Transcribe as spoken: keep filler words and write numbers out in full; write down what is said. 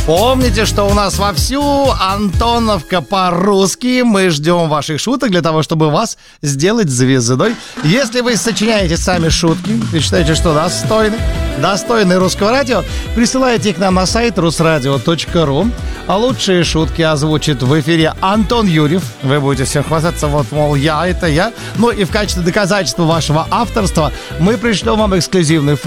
Помните, что у нас вовсю Антоновка по-русски. Мы ждем ваших шуток для того, чтобы вас сделать звездой. Если вы сочиняете сами шутки и считаете, что достойны, достойны русского радио, присылайте их нам на сайт русрадио точка ру. А лучшие шутки озвучит в эфире Антон Юрьев. Вы будете всем хвастаться, вот, мол, я, это я. Ну и в качестве доказательства вашего авторства мы пришлем вам эксклюзивный